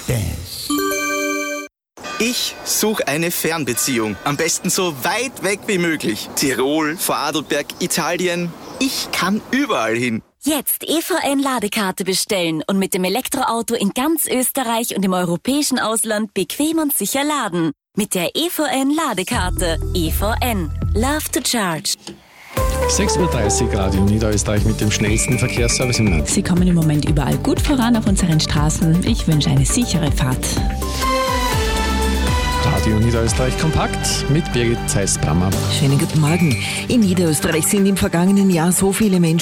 Dance. Ich suche eine Fernbeziehung. Am besten so weit weg wie möglich. Tirol, Vorarlberg, Italien. Ich kann überall hin. Jetzt EVN-Ladekarte bestellen und mit dem Elektroauto in ganz Österreich und im europäischen Ausland bequem und sicher laden. Mit der EVN-Ladekarte. EVN. Love to charge. 6.30 Uhr, Radio Niederösterreich mit dem schnellsten Verkehrsservice im Land. Sie kommen im Moment überall gut voran auf unseren Straßen. Ich wünsche eine sichere Fahrt. Radio Niederösterreich kompakt mit Birgit Zeiss-Brammer. Schönen guten Morgen. In Niederösterreich sind im vergangenen Jahr so viele Menschen